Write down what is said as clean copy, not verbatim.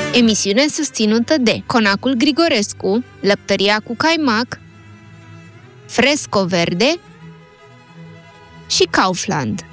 Emisiune susținută de Conacul Grigorescu, Lăptăria cu Caimac, Fresco Verde și Kaufland.